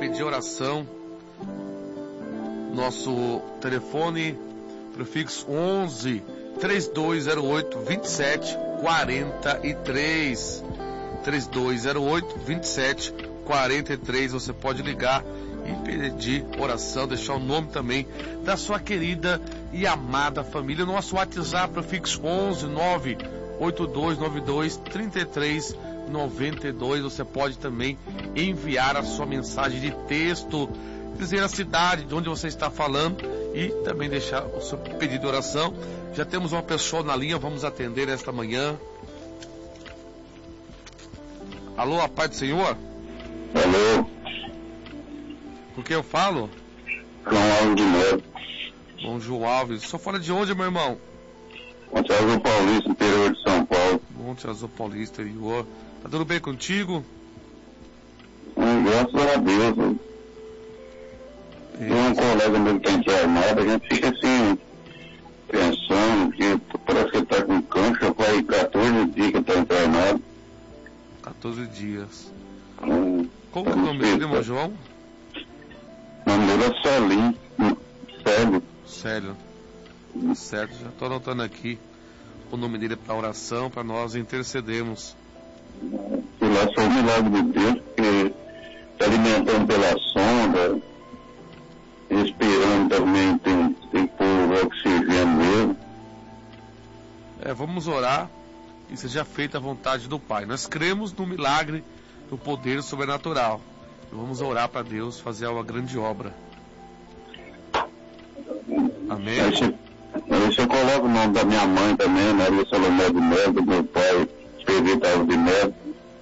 pedir oração. Nosso telefone, prefixo 11 3208 2743. 3208 2743. Você pode ligar e pedir oração, deixar o nome também da sua querida e amada família. Nosso WhatsApp, prefixo 11 98292 3392. Você pode também enviar a sua mensagem de texto, dizer a cidade de onde você está falando e também deixar o seu pedido de oração. Já temos uma pessoa na linha, vamos atender esta manhã. Alô, a paz do Senhor? Alô? Com quem eu falo? João Alves de Melo. Bom, João Alves. Sou fora de onde, meu irmão? Monte Azul Paulista, interior de São Paulo. Monte Azul Paulista, interior. Tá tudo bem contigo? Graças a Deus. Tem um colega meu que tem internado, a gente fica assim, pensando que parece que ele tá com câncer, já faz 14 dias que ele tá internado. 14 dias. Como que é o nome dele, irmão João? O nome dele é Celinho. Célio. Certo, já estou anotando aqui o nome dele para oração, para nós intercedermos. E lá foi o milagre de Deus, porque está alimentando pela sonda, respirando também, tem que pôr oxigênio mesmo. Vamos orar e seja feita a vontade do Pai. Nós cremos no milagre, no poder sobrenatural. Vamos orar para Deus fazer uma grande obra. Amém. Aí você coloca o nome da minha mãe também, Maria Salomé de Melo, do meu pai, Pedro de Melo.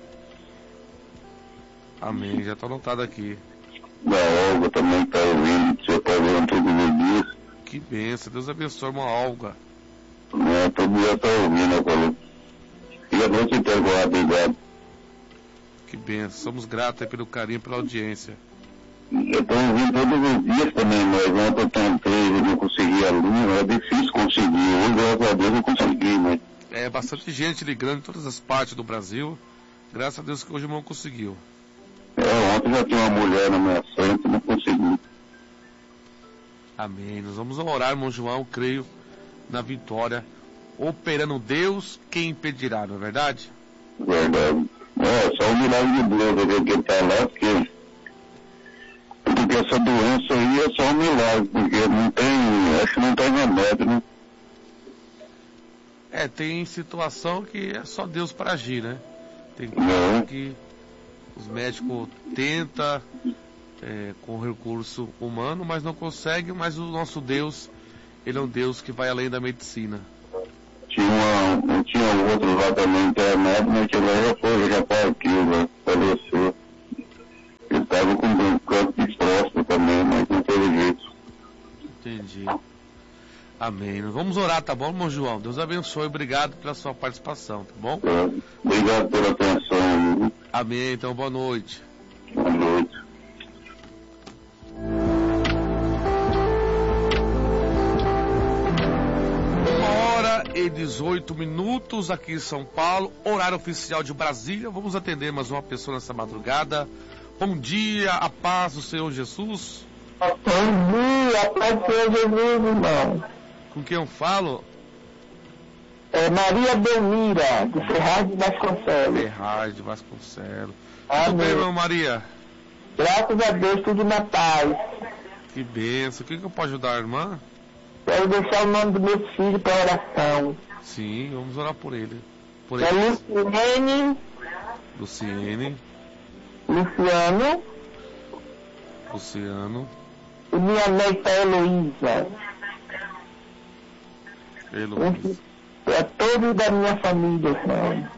Amém, já está anotado aqui. Da Olga também está ouvindo, você está ouvindo tudo no dia. Que bênção, Deus abençoe, irmã Olga. Todo dia está ouvindo, eu falei. E a noite inteira, obrigado. Que bênção, somos gratos aí pelo carinho, pela audiência. Eu estou ouvindo todos os dias também, mas ontem eu tentei e não consegui a linha, é difícil conseguir. Hoje, graças a Deus, eu consegui, né? Bastante gente ligando em todas as partes do Brasil. Graças a Deus que hoje o irmão conseguiu. Ontem já tinha uma mulher na minha frente e não consegui. Amém. Nós vamos orar, irmão João, creio na vitória. Operando Deus, quem impedirá, não é verdade? Verdade. Só o milagre de Deus que ele está lá, porque essa doença aí é só um milagre, porque não tem, acho que não tem remédio, né? Tem situação que é só Deus para agir, né? Tem coisa que os médicos tentam com recurso humano, mas não conseguem, mas o nosso Deus, ele é um Deus que vai além da medicina. Tinha outro lá também internado, mas que lá já partiu, né? Faleceu. Ele estava com um câncer de próstata também, mas não teve jeito. Entendi. Amém. Vamos orar, tá bom, irmão João? Deus abençoe, obrigado pela sua participação, tá bom? Obrigado pela atenção. Amém, então boa noite. Boa noite. E 18 minutos aqui em São Paulo, horário oficial de Brasília. Vamos atender mais uma pessoa nessa madrugada. Bom dia, a paz do Senhor Jesus. Bom dia, a paz do Senhor Jesus, irmão. Com quem eu falo? Maria Belmira, de Ferraz de Vasconcelos. Ferraz de Vasconcelos. Amém. Tudo bem, irmão Maria? Graças a Deus, tudo na paz. Que bênção. O que eu posso ajudar, irmã? Quero deixar o nome do meu filho para oração. Sim, vamos orar por ele. Por ele. Luciene. Luciano. E minha neta Heloísa. É todos da minha família, irmão.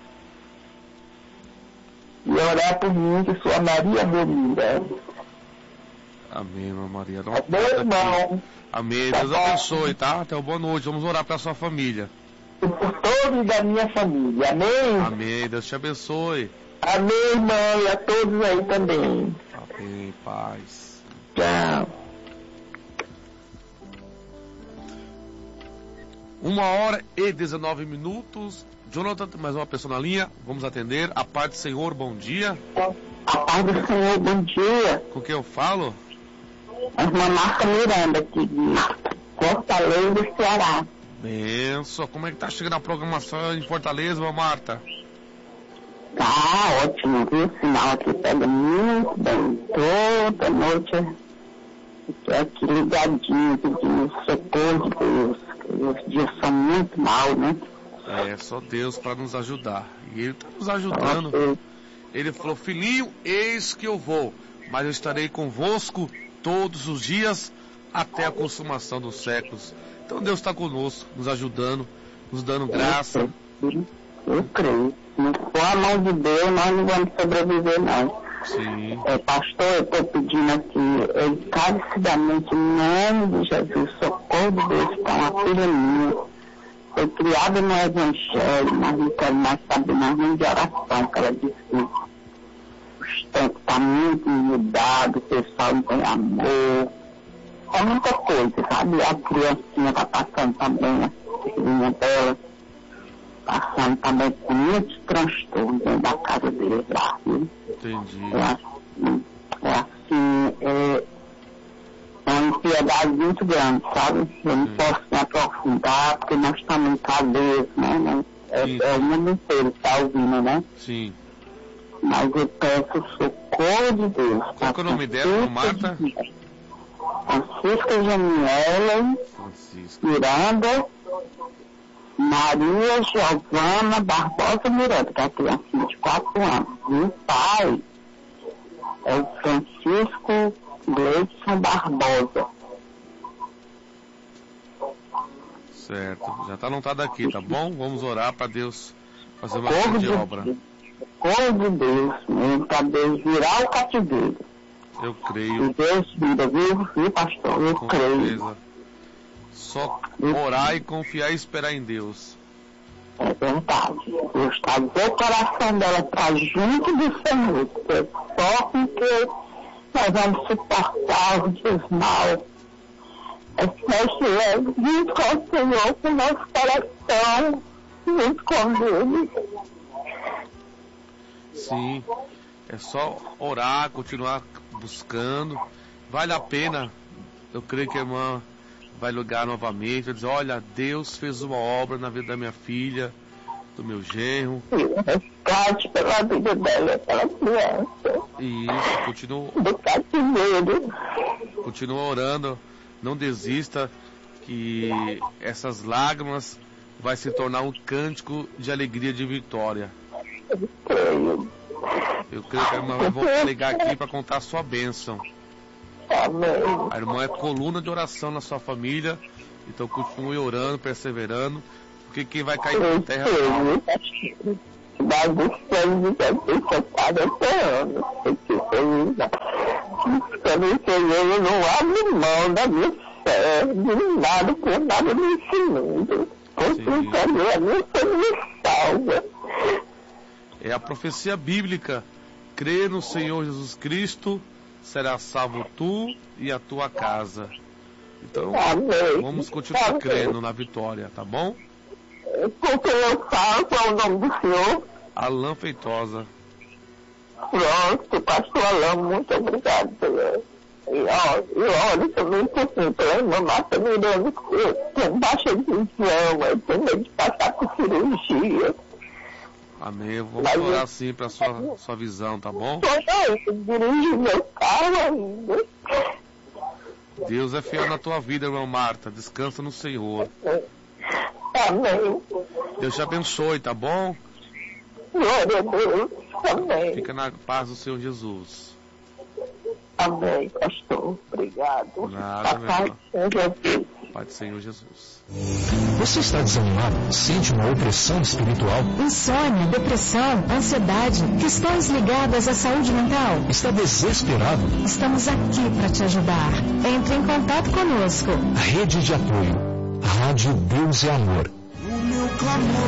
E orar por mim, que sou a Maria Belmira. Amém, irmã Maria. Amém, irmão. Amém. Deus abençoe, tá? Até uma boa noite. Vamos orar pela sua família. E por todos da minha família. Amém? Amém. Deus te abençoe. Amém, irmão. E a todos aí também. Amém. Paz. Tchau. 1h19. Jonathan, mais uma pessoa na linha. Vamos atender. A paz do Senhor, bom dia. A paz do Senhor, bom dia. Com quem eu falo? A irmã Marta Miranda, aqui de Fortaleza, Ceará. Benção. Como é que tá chegando a programação em Fortaleza, irmã Marta? Tá ótimo, viu? O sinal aqui pega muito bem. Toda noite eu aqui ligadinho, pedindo socorro de Deus. Os dias são muito maus, né? É, só Deus para nos ajudar. E Ele está nos ajudando. Ele falou, filhinho, eis que eu vou, mas eu estarei convosco todos os dias até a consumação dos séculos. Então Deus está conosco, nos ajudando, nos dando graça. Eu creio. Se for a mão de Deus, nós não vamos sobreviver, não. Sim. Pastor, eu estou pedindo aqui, encarecidamente, em nome de Jesus, socorro de Deus para uma filha minha. Foi criada no Evangelho, mas não quero mais saber mais nem de oração, que ela disse que os tempos estão muito mudados, o pessoal não tem amor. É muita coisa, sabe? A criancinha está passando também, a filhinha dela, passando também com muitos transtornos dentro da casa dele lá, viu? Entendi. É uma impiedade muito grande, sabe? Eu não posso me aprofundar, porque nós estamos em cadeia, né? É o mundo inteiro que está ouvindo, né? Sim. Mas eu peço o socorro de Deus. Qual é o nome dela, Marta? Francisca Janiela Miranda, Maria Giovana Barbosa Miranda, que é a criancinha de 4 anos. E o pai é o Francisco Gleison Barbosa. Certo, já está anotado aqui, tá bom? Vamos orar para Deus fazer uma grande obra. Socorro de Deus, mesmo para Deus virar o cativeiro. Eu creio. E Deus vira, viu, pastor? Eu creio. Certeza. Só orar e confiar e esperar em Deus. É verdade. Deus está o coração dela para junto do Senhor, porque é só com que nós vamos suportar os dias maus. É que nós estivermos junto com o Senhor, com o nosso coração, junto com Ele. Sim, é só orar, continuar buscando. Vale a pena. Eu creio que a irmã vai ligar novamente, vai dizer, olha, Deus fez uma obra na vida da minha filha, do meu genro. Resgate pela vida dela, pela criança. E isso, continua. Do cativeiro. Continua orando, não desista, que essas lágrimas vai se tornar um cântico de alegria, de vitória. Eu creio. Eu creio que a irmã vai voltar a ligar aqui para contar a sua bênção. Amém. A irmã é coluna de oração na sua família, então continue orando, perseverando, porque quem vai cair na terra não. Mas os sonhos de Jesus são 40 anos. Quando Senhor, eu não abro mão da minha fé, de nada por nada nesse mundo. Porque o Senhor, a minha fé me salva. É a profecia bíblica. Crê no Senhor Jesus Cristo, será salvo tu e a tua casa. Então, vamos continuar crendo na vitória, tá bom? Porque eu falo, qual é o nome do senhor? Alain Feitosa. Pronto, pastor Alain, muito obrigado. E olha também porque pela irmã Marta Miranda, eu tenho baixa visão, eu tenho medo de passar por cirurgia. Amém. Vamos orar assim para sua visão, tá bom? Eu dirijo meu carro ainda. Deus é fiel na tua vida, irmã Marta. Descansa no Senhor. Amém. Deus te abençoe, tá bom? Glória a Deus. Amém. Fica na paz do Senhor Jesus. Amém, pastor. Obrigado. Nada, meu irmão. Pai do Senhor Jesus. Você está desanimado? Sente uma opressão espiritual? Insônia, depressão, ansiedade, questões ligadas à saúde mental? Está desesperado? Estamos aqui para te ajudar. Entre em contato conosco. Rede de apoio. Rádio Deus é Amor. O meu clamor